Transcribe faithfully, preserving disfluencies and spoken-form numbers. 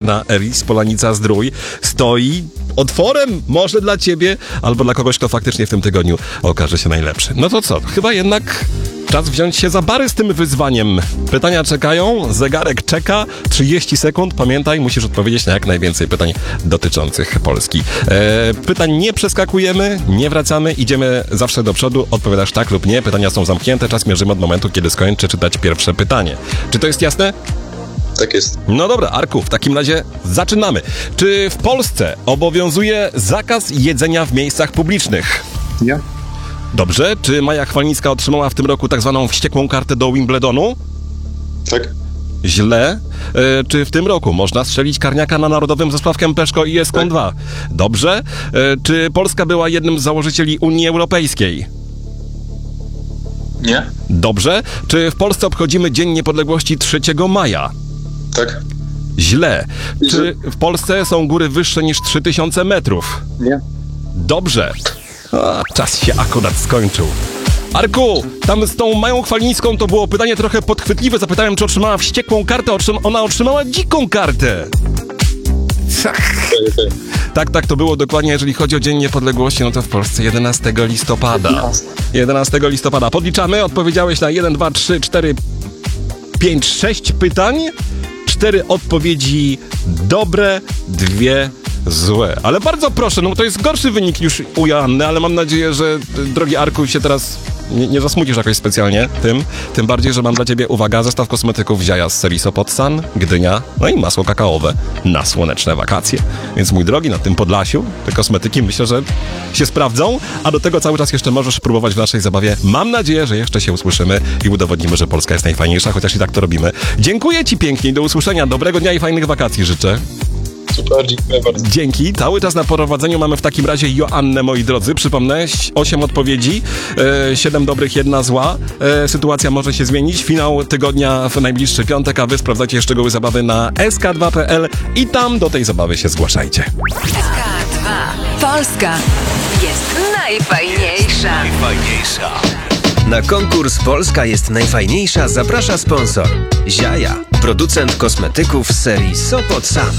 na Eris Polanica-Zdrój stoi otworem może dla ciebie, albo dla kogoś, kto faktycznie w tym tygodniu okaże się najlepszy. No to co? Chyba jednak czas wziąć się za bary z tym wyzwaniem. Pytania czekają, zegarek czeka, trzydzieści sekund. Pamiętaj, musisz odpowiedzieć na jak najwięcej pytań dotyczących Polski. E, pytań nie przeskakujemy, nie wracamy, idziemy zawsze do przodu, odpowiadasz tak lub nie. Pytania są zamknięte, czas mierzymy od momentu, kiedy skończę czytać pierwsze pytanie. Czy to jest jasne? Tak jest. No dobra, Arku, w takim razie zaczynamy. Czy w Polsce obowiązuje zakaz jedzenia w miejscach publicznych? Nie. Dobrze. Czy Maja Chwalnicka otrzymała w tym roku tak zwaną wściekłą kartę do Wimbledonu? Tak. Źle. E, czy w tym roku można strzelić karniaka na Narodowym ze Sławkiem Peszko i Eską dwa? Dobrze. E, czy Polska była jednym z założycieli Unii Europejskiej? Nie. Dobrze. Czy w Polsce obchodzimy Dzień Niepodległości trzeciego maja? Tak. Źle. Czy w Polsce są góry wyższe niż trzy tysiące metrów? Nie. Dobrze. A, czas się akurat skończył. Arku, tam z tą Mają Chwalińską to było pytanie trochę podchwytliwe. Zapytałem, czy otrzymała wściekłą kartę. Otrzym- ona otrzymała dziką kartę. Tak, tak, to było dokładnie, jeżeli chodzi o Dzień Niepodległości, no to w Polsce jedenastego listopada. jedenastego listopada. Podliczamy, odpowiedziałeś na jeden, dwa, trzy, cztery, pięć, sześć pytań. Cztery odpowiedzi dobre, dwie złe. Ale bardzo proszę, no to jest gorszy wynik niż u Joanny, ale mam nadzieję, że drogi Arku się teraz nie, nie zasmucisz jakoś specjalnie tym. Tym bardziej, że mam dla ciebie, uwaga, zestaw kosmetyków Ziaja z serii Sopot Sun, Gdynia, no i masło kakaowe na słoneczne wakacje. Więc mój drogi, na tym Podlasiu te kosmetyki myślę, że się sprawdzą, a do tego cały czas jeszcze możesz próbować w naszej zabawie. Mam nadzieję, że jeszcze się usłyszymy i udowodnimy, że Polska jest najfajniejsza, chociaż i tak to robimy. Dziękuję ci pięknie i do usłyszenia. Dobrego dnia i fajnych wakacji życzę. Super, dziękuję bardzo. Dzięki. Cały czas na prowadzeniu mamy w takim razie Joannę, moi drodzy. Przypomnę, osiem odpowiedzi, e, siedem dobrych, jedna zła. E, sytuacja może się zmienić. Finał tygodnia w najbliższy piątek, a wy sprawdzacie szczegóły zabawy na es ka dwa kropka pe el i tam do tej zabawy się zgłaszajcie. es ka dwa. Polska jest najfajniejsza. Najfajniejsza. Na konkurs Polska jest najfajniejsza zaprasza sponsor Ziaja, producent kosmetyków z serii Sopot Sun.